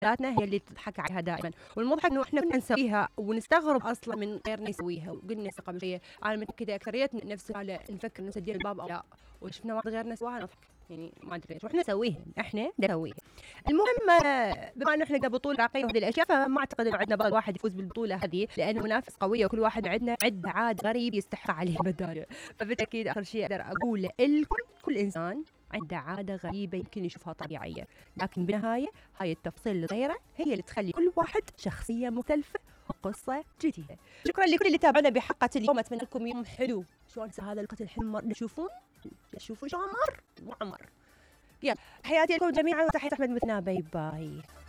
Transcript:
ذاتنا هي اللي تضحك عليها دائما. والمضحك انه احنا كنا نسويها ونستغرب اصلا من غيرنا يسويها. وقلنا قبل شويه انا متاكده اكثريتنا نفس على نفكر نسجل الباب او لا، وشفنا واحد غيرنا سواها نضحك، يعني ما ادري ليش، واحنا نسويها، احنا نسويها. المهم بما انه احنا بطوله عراقيه وهذه الاشياء، فما اعتقد انه عندنا بطل واحد يفوز بالبطوله هذه، لان المنافس قويه وكل واحد عندنا عنده عاد غريب يستحق عليه ميداليه. فبالتاكيد اخر شيء اقدر اقول لكم كل انسان عنده عاده غريبه يمكن يشوفها طبيعيه، لكن بالنهايه هاي التفصيل الصغيره هي اللي تخلي كل واحد شخصيه مختلفه وقصه جديده. شكرا لكل اللي تابعنا بحلقه اليوم، اتمنى لكم يوم حلو. شلون هذا القتل الحمر تشوفون شلون مر وعمر. يلا حياتي لكم جميعا وتحية احمد مثنى، باي باي.